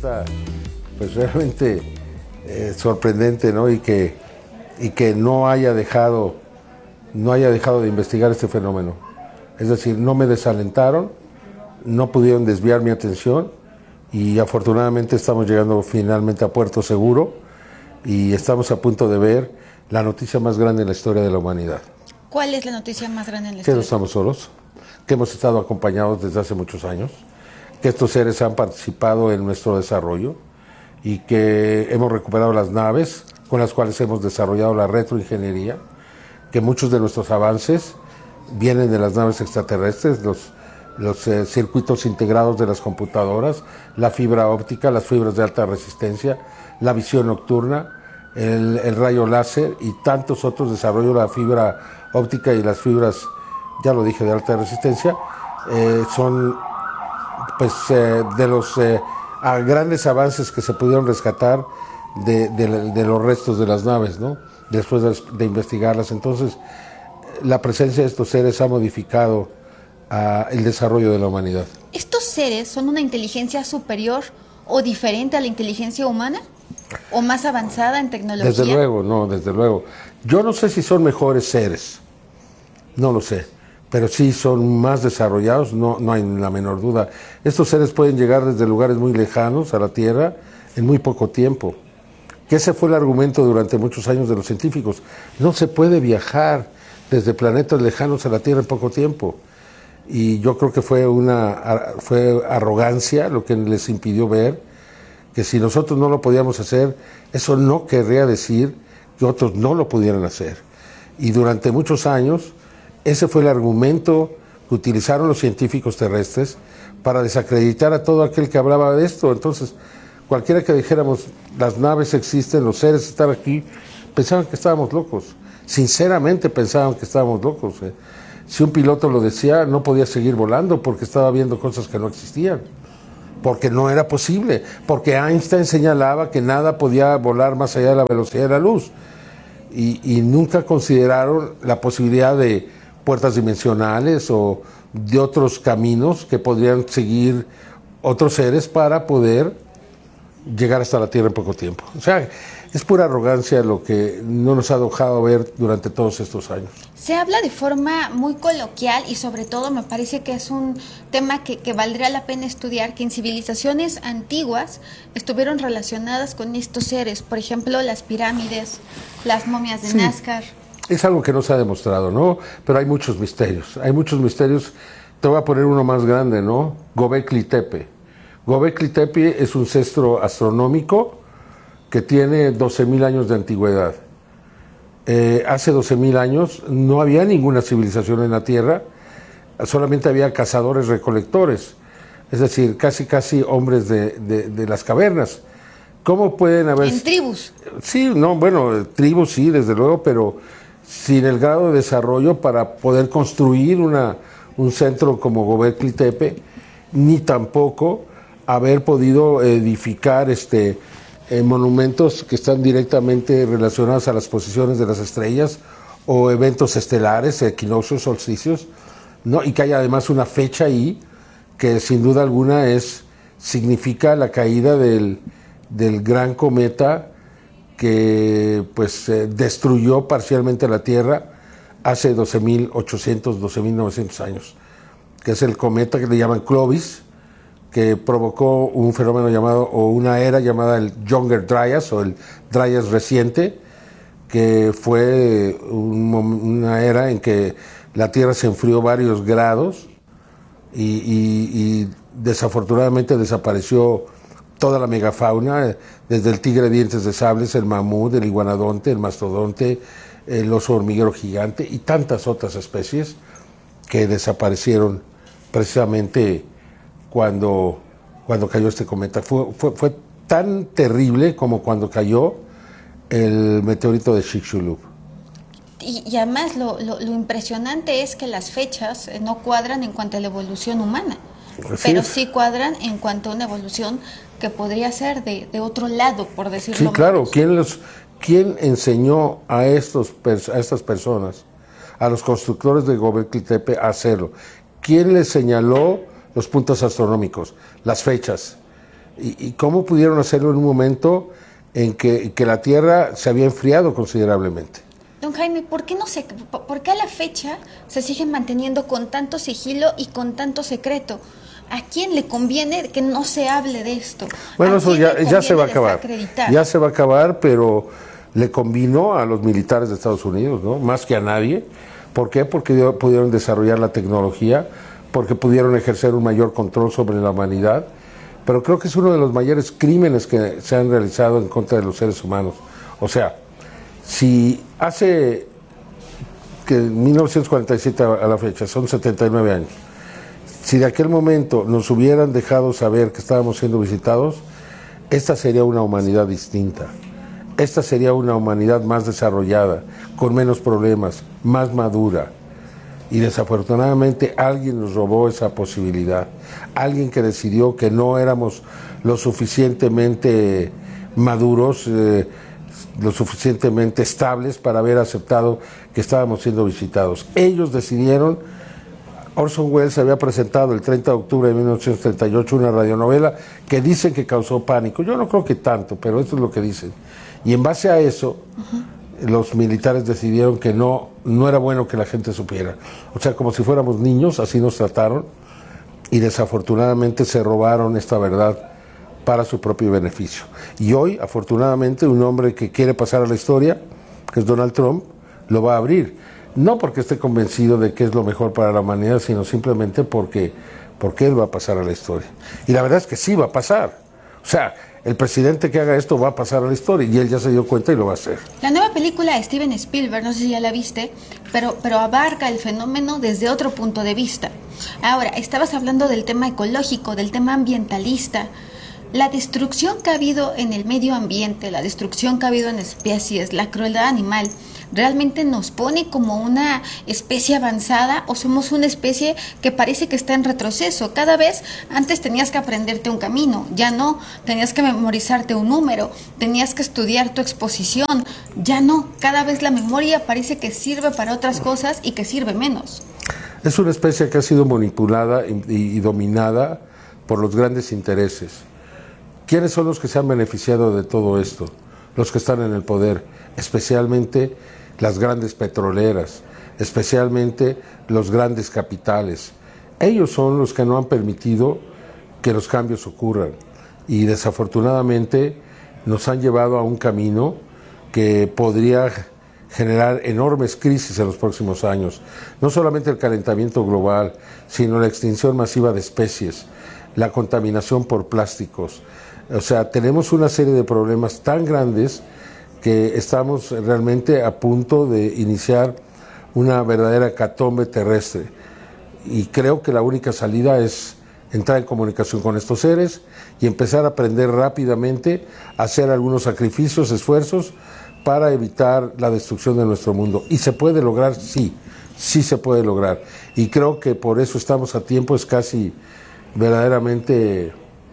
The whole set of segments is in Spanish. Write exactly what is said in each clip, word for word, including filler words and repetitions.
resulta pues realmente eh, sorprendente, ¿no? Y que, y que no haya dejado, no haya dejado de investigar este fenómeno. Es decir, no me desalentaron, no pudieron desviar mi atención y afortunadamente estamos llegando finalmente a puerto seguro y estamos a punto de ver la noticia más grande en la historia de la humanidad. ¿Cuál es la noticia más grande en la Que historia? no estamos solos, que hemos estado acompañados desde hace muchos años, que estos seres han participado en nuestro desarrollo y que hemos recuperado las naves con las cuales hemos desarrollado la retroingeniería, que muchos de nuestros avances vienen de las naves extraterrestres, los, los eh, circuitos integrados de las computadoras, la fibra óptica, las fibras de alta resistencia, la visión nocturna, el, el rayo láser y tantos otros desarrollos, la fibra óptica y las fibras, ya lo dije, de alta resistencia, eh, son pues eh, de los eh, a grandes avances que se pudieron rescatar de, de, de los restos de las naves, ¿no? Después de, de investigarlas. Entonces, la presencia de estos seres ha modificado uh, el desarrollo de la humanidad. ¿Estos seres son una inteligencia superior o diferente a la inteligencia humana? ¿O más avanzada en tecnología? Desde luego, no, desde luego. Yo no sé si son mejores seres, no lo sé, pero sí son más desarrollados, no, no hay la menor duda. Estos seres pueden llegar desde lugares muy lejanos a la Tierra en muy poco tiempo. Que ese fue el argumento durante muchos años de los científicos. No se puede viajar desde planetas lejanos a la Tierra en poco tiempo. Y yo creo que fue una fue arrogancia lo que les impidió ver que si nosotros no lo podíamos hacer, eso no querría decir que otros no lo pudieran hacer. Y durante muchos años, ese fue el argumento que utilizaron los científicos terrestres para desacreditar a todo aquel que hablaba de esto. Entonces, cualquiera que dijéramos, las naves existen, los seres están aquí, pensaban que estábamos locos. Sinceramente pensaban que estábamos locos. ¿eh? Si un piloto lo decía, no podía seguir volando porque estaba viendo cosas que no existían. Porque no era posible. Porque Einstein señalaba que nada podía volar más allá de la velocidad de la luz. Y, y nunca consideraron la posibilidad de puertas dimensionales o de otros caminos que podrían seguir otros seres para poder llegar hasta la Tierra en poco tiempo. O sea, es pura arrogancia lo que no nos ha dejado ver durante todos estos años. Se habla de forma muy coloquial y sobre todo me parece que es un tema que, que valdría la pena estudiar, que en civilizaciones antiguas estuvieron relacionadas con estos seres, por ejemplo, las pirámides, las momias de sí. Nazca. Es algo que no se ha demostrado, ¿no? Pero hay muchos misterios, hay muchos misterios. Te voy a poner uno más grande, ¿no? Göbekli Tepe. Göbekli Tepe es un centro astronómico que tiene doce mil años de antigüedad. Eh, hace doce mil años no había ninguna civilización en la Tierra, solamente había cazadores recolectores, es decir, casi casi hombres de, de, de las cavernas. ¿Cómo pueden haber...? ¿En tribus? Sí, no, bueno, tribus sí, desde luego, pero sin el grado de desarrollo para poder construir una, un centro como Göbekli Tepe, ni tampoco haber podido edificar este... Eh, monumentos que están directamente relacionados a las posiciones de las estrellas o eventos estelares, equinoccios, solsticios, ¿no? Y que haya además una fecha ahí que sin duda alguna es significa la caída del, del gran cometa que pues eh, destruyó parcialmente la Tierra hace doce mil ochocientos, doce mil novecientos años, que es el cometa que le llaman Clovis, que provocó un fenómeno llamado, o una era llamada el Younger Dryas, o el Dryas reciente, que fue un, una era en que la Tierra se enfrió varios grados y, y, y desafortunadamente desapareció toda la megafauna, desde el tigre de dientes de sables, el mamut, el iguanodonte, el mastodonte, el oso hormiguero gigante y tantas otras especies que desaparecieron precisamente Cuando, cuando cayó este cometa. Fue, fue, fue tan terrible como cuando cayó el meteorito de Chicxulub. Y, y además lo, lo, lo impresionante es que las fechas no cuadran en cuanto a la evolución humana, Así pero es. sí cuadran en cuanto a una evolución que podría ser de, de otro lado, por decirlo Sí, claro. menos. ¿Quién, los, ¿Quién enseñó a, estos, a estas personas, a los constructores de Göbekli Tepe, a hacerlo? ¿Quién les señaló los puntos astronómicos, las fechas? ¿Y, y cómo pudieron hacerlo en un momento en que, que la Tierra se había enfriado considerablemente? Don Jaime, ¿por qué, no se, ¿por qué a la fecha se siguen manteniendo con tanto sigilo y con tanto secreto? ¿A quién le conviene que no se hable de esto? Bueno, eso ya, ya se va a acabar. Ya se va a acabar, pero le convino a los militares de Estados Unidos, ¿no? Más que a nadie. ¿Por qué? Porque pudieron desarrollar la tecnología, porque pudieron ejercer un mayor control sobre la humanidad. Pero creo que es uno de los mayores crímenes que se han realizado en contra de los seres humanos. O sea, si hace que mil novecientos cuarenta y siete a la fecha, son setenta y nueve años, si de aquel momento nos hubieran dejado saber que estábamos siendo visitados, esta sería una humanidad distinta. Esta sería una humanidad más desarrollada, con menos problemas, más madura. Y desafortunadamente alguien nos robó esa posibilidad. Alguien que decidió que no éramos lo suficientemente maduros, eh, lo suficientemente estables para haber aceptado que estábamos siendo visitados. Ellos decidieron. Orson Welles había presentado el treinta de octubre de mil novecientos treinta y ocho una radionovela que dicen que causó pánico. Yo no creo que tanto, pero esto es lo que dicen. Y en base a eso, uh-huh. los militares decidieron que no, no era bueno que la gente supiera. O sea, como si fuéramos niños, así nos trataron, y desafortunadamente se robaron esta verdad para su propio beneficio. Y hoy, afortunadamente, un hombre que quiere pasar a la historia, que es Donald Trump, lo va a abrir. No porque esté convencido de que es lo mejor para la humanidad, sino simplemente porque, porque él va a pasar a la historia. Y la verdad es que sí va a pasar. O sea, el presidente que haga esto va a pasar a la historia, y él ya se dio cuenta y lo va a hacer. La nueva película de Steven Spielberg, no sé si ya la viste, pero, pero abarca el fenómeno desde otro punto de vista. Ahora, estabas hablando del tema ecológico, del tema ambientalista. La destrucción que ha habido en el medio ambiente, la destrucción que ha habido en especies, la crueldad animal, ¿realmente nos pone como una especie avanzada o somos una especie que parece que está en retroceso? Cada vez antes tenías que aprenderte un camino, ya no, tenías que memorizarte un número, tenías que estudiar tu exposición, ya no, cada vez la memoria parece que sirve para otras cosas y que sirve menos. Es una especie que ha sido manipulada y, y dominada por los grandes intereses. ¿Quiénes son los que se han beneficiado de todo esto? Los que están en el poder, especialmente las grandes petroleras, especialmente los grandes capitales. Ellos son los que no han permitido que los cambios ocurran y desafortunadamente nos han llevado a un camino que podría generar enormes crisis en los próximos años. No solamente el calentamiento global, sino la extinción masiva de especies, la contaminación por plásticos. O sea, tenemos una serie de problemas tan grandes que estamos realmente a punto de iniciar una verdadera hecatombe terrestre. Y creo que la única salida es entrar en comunicación con estos seres y empezar a aprender rápidamente a hacer algunos sacrificios, esfuerzos para evitar la destrucción de nuestro mundo. ¿Y se puede lograr? Sí, sí se puede lograr. Y creo que por eso estamos a tiempo, es casi verdaderamente,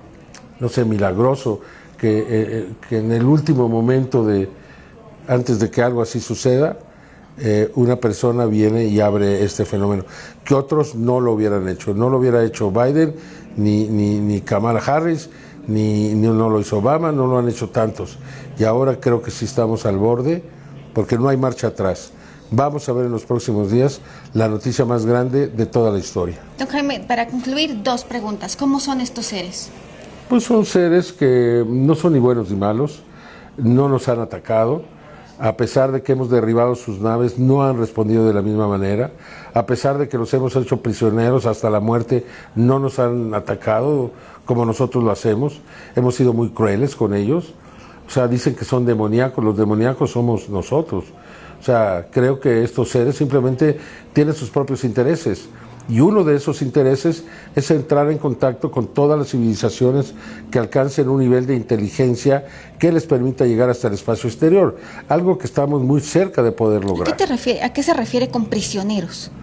no sé, milagroso que, eh, que en el último momento de antes de que algo así suceda, eh, una persona viene y abre este fenómeno, que otros no lo hubieran hecho. No lo hubiera hecho Biden, ni, ni, ni Kamala Harris, ni, ni no lo hizo Obama, no lo han hecho tantos. Y ahora creo que sí estamos al borde, porque no hay marcha atrás. Vamos a ver en los próximos días la noticia más grande de toda la historia. Don Jaime, para concluir, dos preguntas. ¿Cómo son estos seres? Pues son seres que no son ni buenos ni malos, no nos han atacado. A pesar de que hemos derribado sus naves, no han respondido de la misma manera. A pesar de que los hemos hecho prisioneros hasta la muerte, no nos han atacado como nosotros lo hacemos. Hemos sido muy crueles con ellos. O sea, dicen que son demoníacos. Los demoníacos somos nosotros. O sea, creo que estos seres simplemente tienen sus propios intereses. Y uno de esos intereses es entrar en contacto con todas las civilizaciones que alcancen un nivel de inteligencia que les permita llegar hasta el espacio exterior, algo que estamos muy cerca de poder lograr. ¿A qué, te refiere, a qué se refiere con prisioneros?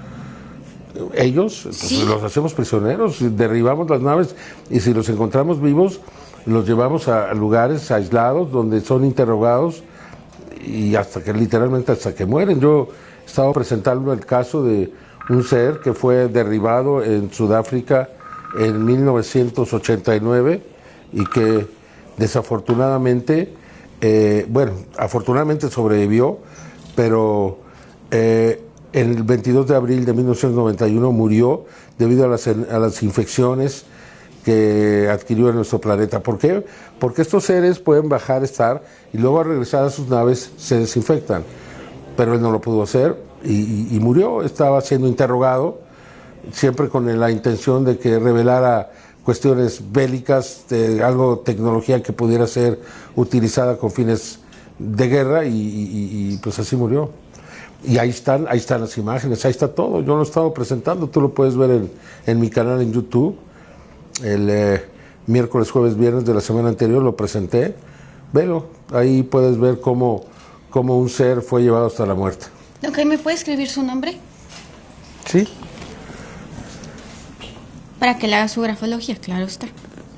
Ellos, ¿Sí? Pues, los hacemos prisioneros, derribamos las naves y si los encontramos vivos, los llevamos a lugares aislados donde son interrogados y hasta que literalmente hasta que mueren. Yo estaba presentando el caso de un ser que fue derribado en Sudáfrica en mil novecientos ochenta y nueve y que desafortunadamente, eh, bueno, afortunadamente sobrevivió, pero eh, el veintidós de abril de mil novecientos noventa y uno murió debido a las, a las infecciones que adquirió en nuestro planeta. ¿Por qué? Porque estos seres pueden bajar, estar, y luego al regresar a sus naves se desinfectan. Pero él no lo pudo hacer y, y, y murió. Estaba siendo interrogado, siempre con la intención de que revelara cuestiones bélicas, de algo, tecnología que pudiera ser utilizada con fines de guerra, y, y, y pues así murió. Y ahí están, ahí están las imágenes, ahí está todo. Yo lo he estado presentando, tú lo puedes ver en, en mi canal en YouTube. El eh, miércoles, jueves, viernes de la semana anterior lo presenté. Velo, ahí puedes ver cómo, cómo un ser fue llevado hasta la muerte. Ok, ¿me puede escribir su nombre? Sí. Para que le haga su grafología, claro está.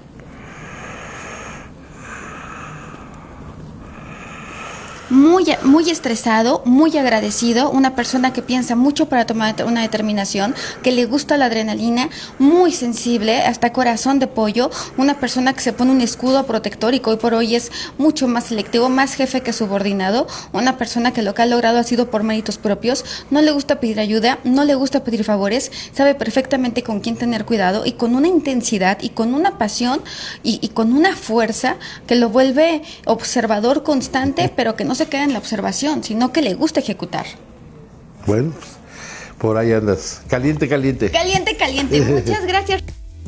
Muy, muy estresado, muy agradecido, una persona que piensa mucho para tomar una determinación, que le gusta la adrenalina, muy sensible, hasta corazón de pollo, una persona que se pone un escudo protector y que hoy por hoy es mucho más selectivo, más jefe que subordinado, una persona que lo que ha logrado ha sido por méritos propios, no le gusta pedir ayuda, no le gusta pedir favores, sabe perfectamente con quién tener cuidado y con una intensidad y con una pasión y, y con una fuerza que lo vuelve observador constante, pero que no se queda en la observación, sino que le gusta ejecutar. Bueno, pues, por ahí andas. Caliente, caliente. Caliente, caliente. Muchas gracias.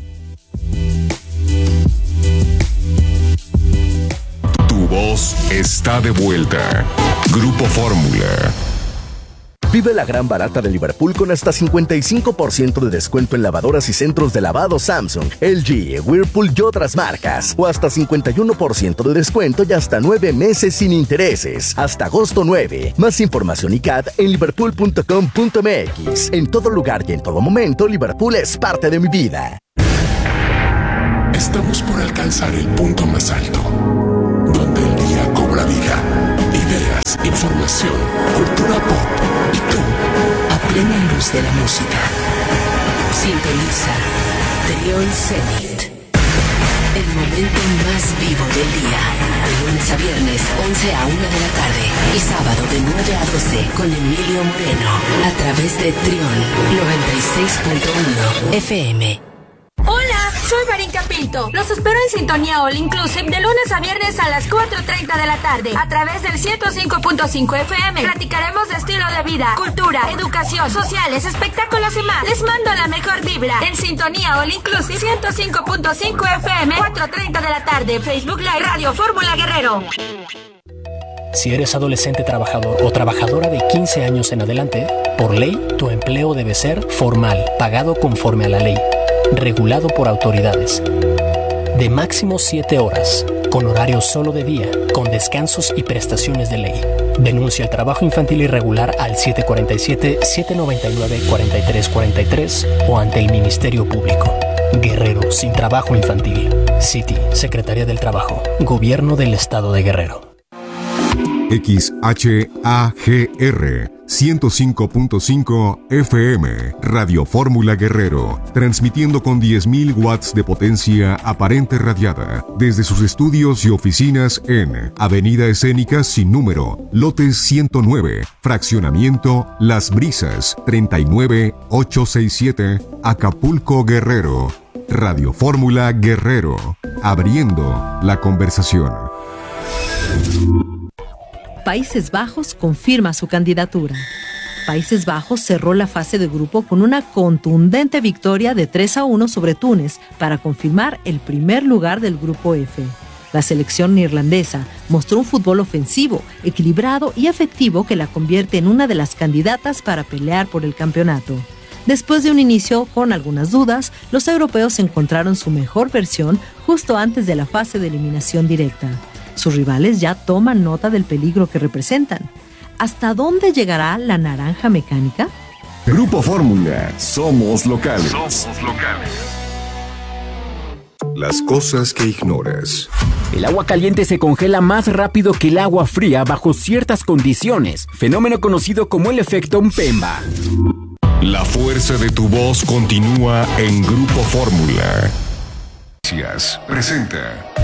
Tu voz está de vuelta. Grupo Fórmula. Vive la gran barata de Liverpool con hasta cincuenta y cinco por ciento de descuento en lavadoras y centros de lavado Samsung, L G, Whirlpool y otras marcas. O hasta cincuenta y uno por ciento de descuento y hasta nueve meses sin intereses. Hasta agosto nueve. Más información y C A D en liverpool punto com punto m x. En todo lugar y en todo momento, Liverpool es parte de mi vida. Estamos por alcanzar el punto más alto, donde el día cobra vida. Ideas, información, cultura pop y tú, a plena luz de la música. Sintoniza Trión Zenit. El momento más vivo del día. De lunes a viernes, once a una de la tarde. Y sábado de nueve a doce con Emilio Moreno. A través de Trión noventa y seis punto uno F M. Hola, soy Marinka Pinto. Los espero en Sintonía All Inclusive de lunes a viernes a las cuatro treinta de la tarde a través del ciento cinco punto cinco F M. Platicaremos de estilo de vida, cultura, educación, sociales, espectáculos y más. Les mando la mejor vibra en Sintonía All Inclusive ciento cinco punto cinco F M, cuatro treinta de la tarde. Facebook Live Radio Fórmula Guerrero. Si eres adolescente trabajador o trabajadora de quince años en adelante, por ley, tu empleo debe ser formal, pagado conforme a la ley, regulado por autoridades, de máximo siete horas, con horario solo de día, con descansos y prestaciones de ley. Denuncia el trabajo infantil irregular al siete cuatro siete, siete nueve nueve, cuatro tres cuatro tres o ante el Ministerio Público. Guerrero sin trabajo infantil. City, Secretaría del Trabajo, Gobierno del Estado de Guerrero. X H A G R ciento cinco punto cinco F M, Radio Fórmula Guerrero, transmitiendo con diez mil watts de potencia aparente radiada desde sus estudios y oficinas en Avenida Escénica sin número, lotes ciento nueve, fraccionamiento Las Brisas, treinta y nueve mil ochocientos sesenta y siete, Acapulco, Guerrero. Radio Fórmula Guerrero, abriendo la conversación. Países Bajos confirma su candidatura. Países Bajos cerró la fase de grupo con una contundente victoria de tres a uno sobre Túnez para confirmar el primer lugar del grupo F. La selección neerlandesa mostró un fútbol ofensivo, equilibrado y efectivo que la convierte en una de las candidatas para pelear por el campeonato. Después de un inicio con algunas dudas, los europeos encontraron su mejor versión justo antes de la fase de eliminación directa. Sus rivales ya toman nota del peligro que representan. ¿Hasta dónde llegará la naranja mecánica? Grupo Fórmula, somos locales. Somos locales. Las cosas que ignoras. El agua caliente se congela más rápido que el agua fría bajo ciertas condiciones, fenómeno conocido como el efecto Mpemba. La fuerza de tu voz continúa en Grupo Fórmula. Presenta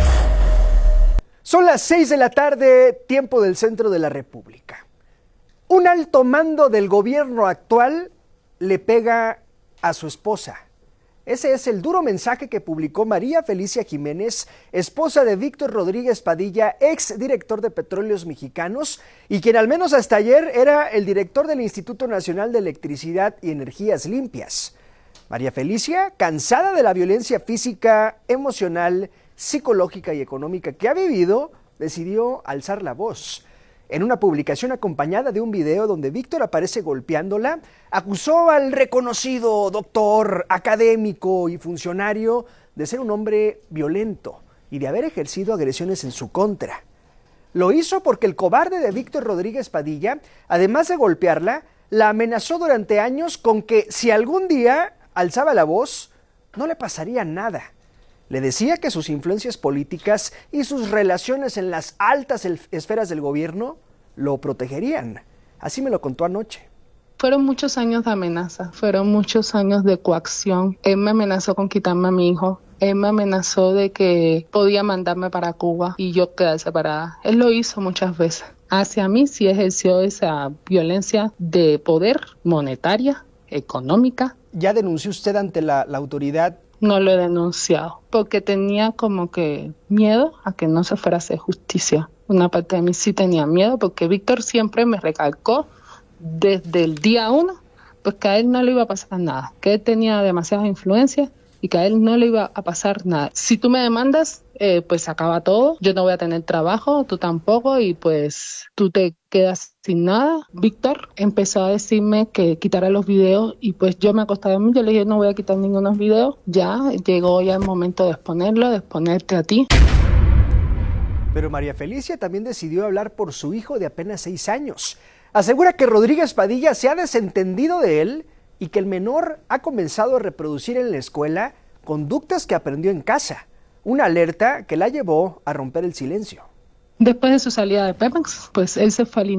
Son las seis de la tarde, tiempo del centro de la República. Un alto mando del gobierno actual le pega a su esposa. Ese es el duro mensaje que publicó María Felicia Jiménez, esposa de Víctor Rodríguez Padilla, ex director de Petróleos Mexicanos, y quien al menos hasta ayer era el director del Instituto Nacional de Electricidad y Energías Limpias. María Felicia, cansada de la violencia física, emocional, psicológica y económica que ha vivido, decidió alzar la voz. En una publicación acompañada de un video donde Víctor aparece golpeándola, acusó al reconocido doctor, académico y funcionario de ser un hombre violento y de haber ejercido agresiones en su contra. Lo hizo porque el cobarde de Víctor Rodríguez Padilla, además de golpearla, la amenazó durante años con que si algún día alzaba la voz, no le pasaría nada. Le decía que sus influencias políticas y sus relaciones en las altas esferas del gobierno lo protegerían. Así me lo contó anoche. Fueron muchos años de amenaza, fueron muchos años de coacción. Él me amenazó con quitarme a mi hijo. Él me amenazó de que podía mandarme para Cuba y yo quedar separada. Él lo hizo muchas veces. Hacia mí sí ejerció esa violencia de poder monetaria, económica. ¿Ya denunció usted ante la, la autoridad? No lo he denunciado, porque tenía como que miedo a que no se fuera a hacer justicia. Una parte de mí sí tenía miedo, porque Víctor siempre me recalcó desde el día uno, pues que a él no le iba a pasar nada, que él tenía demasiadas influencias y que a él no le iba a pasar nada. Si tú me demandas, eh, pues se acaba todo, yo no voy a tener trabajo, tú tampoco, y pues tú te quedas sin nada. Víctor empezó a decirme que quitara los videos y pues yo me acostaba a mí, yo le dije no voy a quitar ningunos videos, ya llegó ya el momento de exponerlo, de exponerte a ti. Pero María Felicia también decidió hablar por su hijo de apenas seis años. Asegura que Rodríguez Padilla se ha desentendido de él y que el menor ha comenzado a reproducir en la escuela conductas que aprendió en casa. Una alerta que la llevó a romper el silencio. Después de su salida de Pemex, pues él se fue al